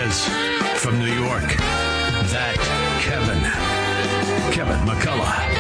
is, from New York, that Kevin McCullough.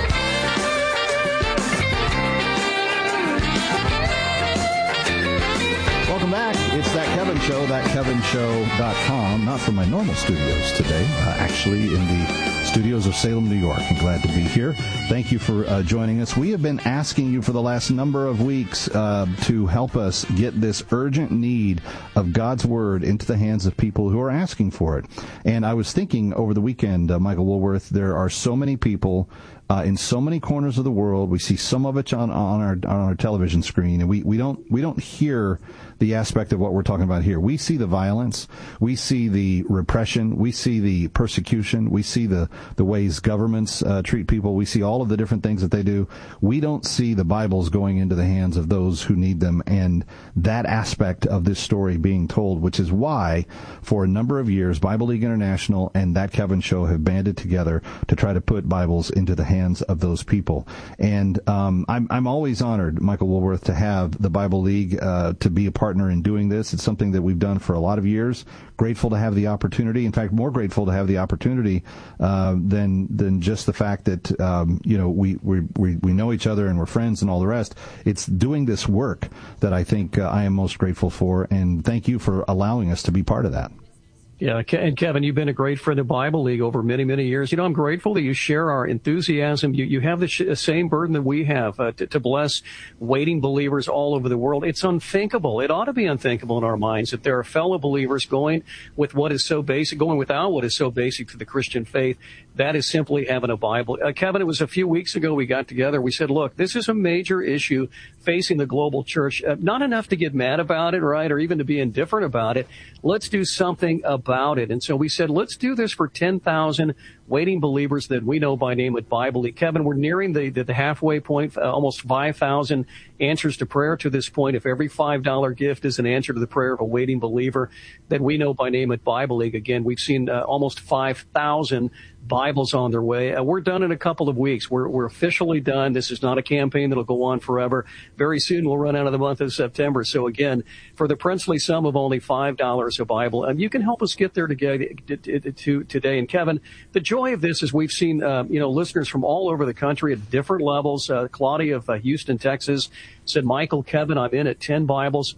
Welcome back. It's That Kevin Show, thatkevinshow.com. Not from my normal studios today, actually in the studios of Salem, New York. I'm glad to be here. Thank you for joining us. We have been asking you for the last number of weeks to help us get this urgent need of God's Word into the hands of people who are asking for it. And I was thinking over the weekend, Michael Woolworth, there are so many people in so many corners of the world. We see some of it on our television screen, and we don't hear the aspect of what we're talking about here. We see the violence, we see the repression, we see the persecution, we see the ways governments treat people, we see all of the different things that they do. We don't see the Bibles going into the hands of those who need them, and that aspect of this story being told, which is why for a number of years Bible League International and That Kevin Show have banded together to try to put Bibles into the hands of those people. And I'm always honored, Michael Woolworth, to have the Bible League to be a partner in doing this. It's something that we've done for a lot of years. Grateful to have the opportunity. In fact, more grateful to have the opportunity than just the fact that we know each other and we're friends and all the rest. It's doing this work that I think I am most grateful for, and thank you for allowing us to be part of that. Yeah, and Kevin, you've been a great friend of Bible League over many, many years. I'm grateful that you share our enthusiasm. You have the same burden that we have to bless waiting believers all over the world. It's unthinkable. It ought to be unthinkable in our minds that there are fellow believers going without what is so basic to the Christian faith. That is simply having a Bible. Kevin, it was a few weeks ago we got together. We said, look, this is a major issue facing the global church. Not enough to get mad about it, right, or even to be indifferent about it. Let's do something about it. And so we said, let's do this for 10,000 waiting believers that we know by name at Bible League. Kevin, we're nearing the halfway point, almost 5,000 answers to prayer to this point. If every $5 gift is an answer to the prayer of a waiting believer that we know by name at Bible League, again, we've seen almost 5,000 Bibles on their way. We're done in a couple of weeks. We're officially done. This is not a campaign that'll go on forever. Very soon we'll run out of the month of September. So again, for the princely sum of only $5 a Bible, you can help us get there today. And Kevin, the joy of this is we've seen listeners from all over the country at different levels. Claudia of Houston, Texas, said, Michael, Kevin, I'm in at 10 Bibles.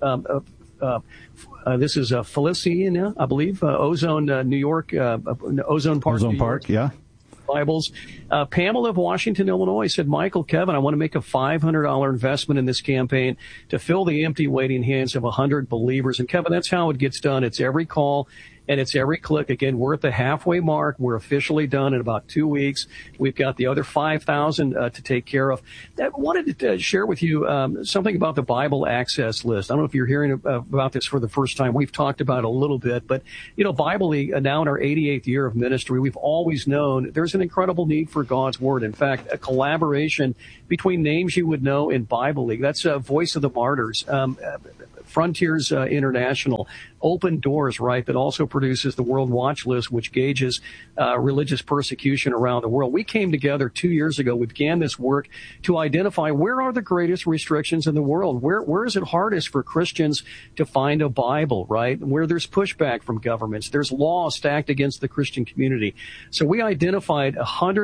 This is Feliciana, I believe, Ozone, New York, Ozone Park. Ozone Park, yeah. Bibles. Pamela of Washington, Illinois said, Michael, Kevin, I want to make a $500 investment in this campaign to fill the empty waiting hands of 100 believers. And Kevin, that's how it gets done. It's every call and it's every click. Again, we're at the halfway mark. We're officially done in about 2 weeks. We've got the other 5,000 to take care of. I wanted to share with you something about the Bible Access List. I don't know if you're hearing about this for the first time. We've talked about it a little bit, but Bible League, now in our 88th year of ministry, we've always known there's an incredible need for God's Word. In fact, a collaboration between names you would know in Bible League. That's Voice of the Martyrs, Frontiers International, Open Doors, right, that also produces the World Watch List, which gauges religious persecution around the world. We came together 2 years ago. We began this work to identify where are the greatest restrictions in the world. Where is it hardest for Christians to find a Bible, right? Where there's pushback from governments. There's law stacked against the Christian community. So we identified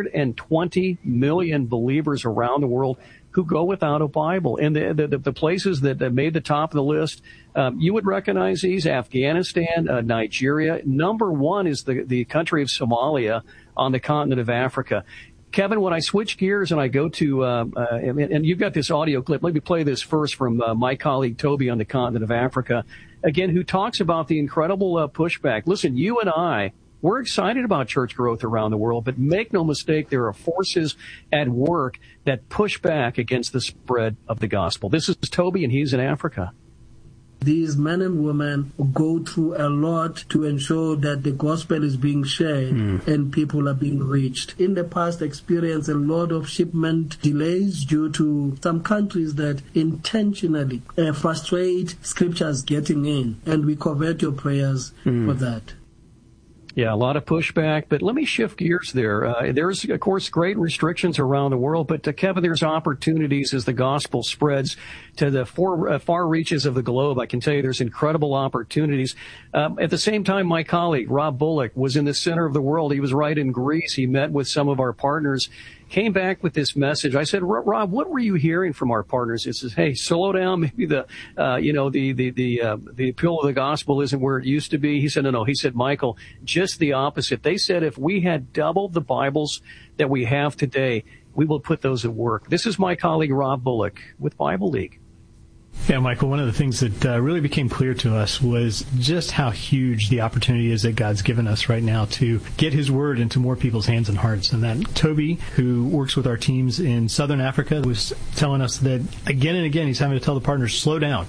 120 million believers around the world who go without a Bible. And the places that made the top of the list, you would recognize these: Afghanistan, Nigeria. Number one is the country of Somalia on the continent of Africa. Kevin, when I switch gears and I go to, and you've got this audio clip, let me play this first from my colleague Toby on the continent of Africa, again, who talks about the incredible pushback. Listen, you and I, we're excited about church growth around the world, but make no mistake, there are forces at work that push back against the spread of the gospel. This is Toby, and he's in Africa. These men and women go through a lot to ensure that the gospel is being shared and people are being reached. In the past, experienced a lot of shipment delays due to some countries that intentionally frustrate scriptures getting in, and we covet your prayers for that. Yeah, a lot of pushback, but let me shift gears there. There's, of course, great restrictions around the world, but Kevin, there's opportunities as the gospel spreads to the far reaches of the globe. I can tell you there's incredible opportunities. At the same time, my colleague, Rob Bullock, was in the center of the world. He was right in Greece. He met with some of our partners, came back with this message. I said, Rob, what were you hearing from our partners? It says, hey, slow down. Maybe the appeal of the gospel isn't where it used to be. He said, no. He said, Michael, just the opposite. They said if we had doubled the Bibles that we have today, we will put those at work. This is my colleague, Rob Bullock, with Bible League. Yeah, Michael, one of the things that really became clear to us was just how huge the opportunity is that God's given us right now to get His Word into more people's hands and hearts. And that Toby, who works with our teams in Southern Africa, was telling us that again and again he's having to tell the partners, slow down.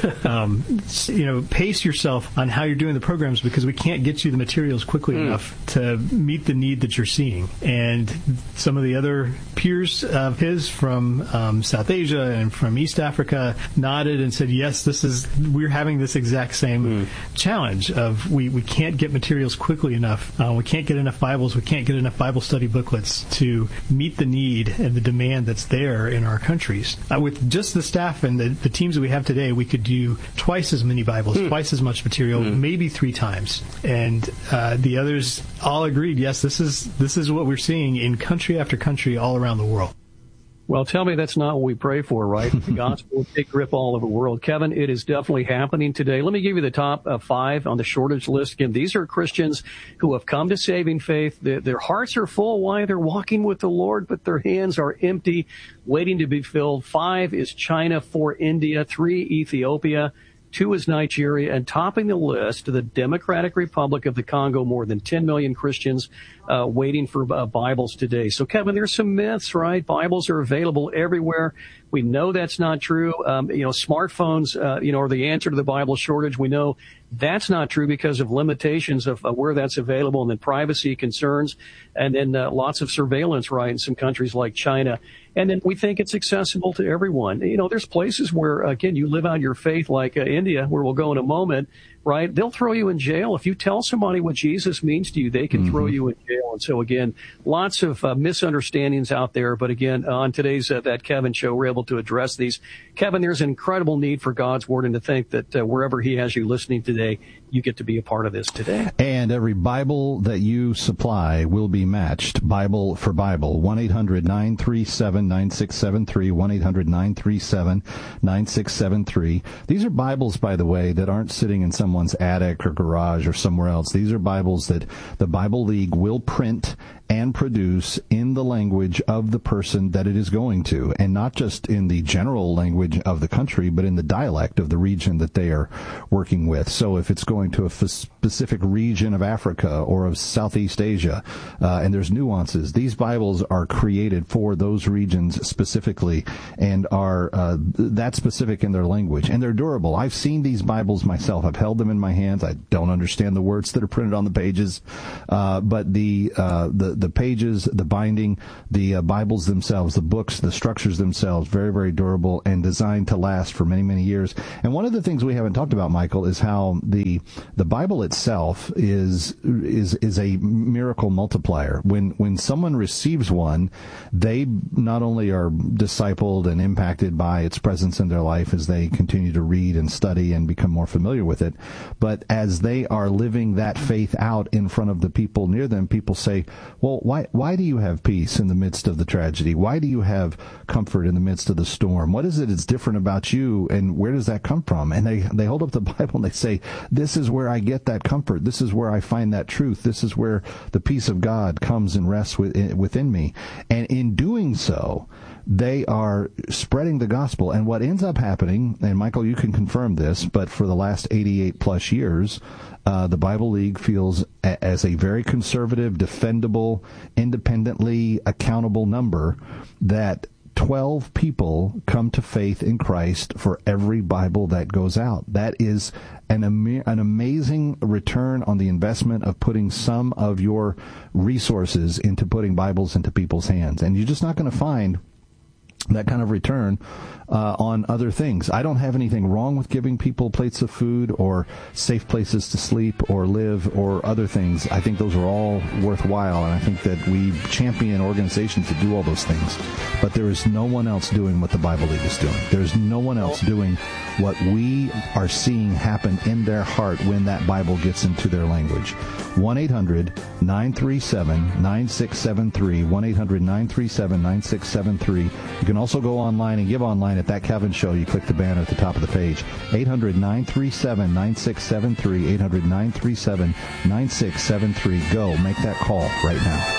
Pace yourself on how you're doing the programs because we can't get you the materials quickly enough to meet the need that you're seeing. And some of the other peers of his from South Asia and from East Africa nodded and said, yes, we're having this exact same challenge of we can't get materials quickly enough. We can't get enough Bibles. We can't get enough Bible study booklets to meet the need and the demand that's there in our countries. With just the staff and the teams that we have today, we could do twice as many Bibles, twice as much material, maybe 3 times. And the others all agreed, yes, this is what we're seeing in country after country all around the world. Well, tell me that's not what we pray for, right? The gospel will take grip all over the world. Kevin, it is definitely happening today. Let me give you the top 5 on the shortage list. Again, these are Christians who have come to saving faith. Their hearts are full. Why? They're walking with the Lord, but their hands are empty, waiting to be filled. 5 is China, 4 India, 3 Ethiopia, 2 is Nigeria, and topping the list, the Democratic Republic of the Congo, more than 10 million Christians waiting for Bibles today. So, Kevin, there's some myths, right? Bibles are available everywhere. We know that's not true. Smartphones, are the answer to the Bible shortage. We know that's not true because of limitations of where that's available and then privacy concerns and then lots of surveillance, right, in some countries like China. And then we think it's accessible to everyone. There's places where, again, you live out your faith like India, where we'll go in a moment, right? They'll throw you in jail. If you tell somebody what Jesus means to you, they can throw you in jail. And so, again, lots of misunderstandings out there. But, again, on today's That Kevin Show, we're able to address these. Kevin, there's an incredible need for God's Word, and to think that wherever He has you listening today, you get to be a part of this today. And every Bible that you supply will be matched, Bible for Bible. 1-800-937-9673, 1-800-937-9673. These are Bibles, by the way, that aren't sitting in someone's attic or garage or somewhere else. These are Bibles that the Bible League will print and produce in the language of the person that it is going to, and not just in the general language of the country, but in the dialect of the region that they are working with. So if it's going to a specific region of Africa or of Southeast Asia, and there's nuances, these Bibles are created for those regions specifically and are that specific in their language, and they're durable. I've seen these Bibles myself. I've held them in my hands. I don't understand the words that are printed on the pages, but the pages, the binding, the Bibles themselves, the books, the structures themselves, very, very durable and designed to last for many, many years. And one of the things we haven't talked about, Michael, is how the Bible itself is a miracle multiplier. When someone receives one, they not only are discipled and impacted by its presence in their life as they continue to read and study and become more familiar with it, but as they are living that faith out in front of the people near them, people say, well, why do you have peace in the midst of the tragedy? Why do you have comfort in the midst of the storm? What is it that's different about you, and where does that come from? And they hold up the Bible and they say, this is where I get that comfort. This is where I find that truth. This is where the peace of God comes and rests within me. And in doing so, they are spreading the gospel. And what ends up happening, and Michael, you can confirm this, but for the last 88 plus years, the Bible League feels as a very conservative, defendable, independently accountable number that 12 people come to faith in Christ for every Bible that goes out. That is an amazing return on the investment of putting some of your resources into putting Bibles into people's hands. And you're just not going to find that kind of return on other things. I don't have anything wrong with giving people plates of food or safe places to sleep or live or other things. I think those are all worthwhile, and I think that we champion organizations to do all those things. But there is no one else doing what the Bible League is doing. There's no one else doing what we are seeing happen in their heart when that Bible gets into their language. 1-800-937-9673, 1-800-937-9673. You can also go online and give online at That Kevin Show. You click the banner at the top of the page. 800-937-9673, 800-937-9673. Go. Make that call right now.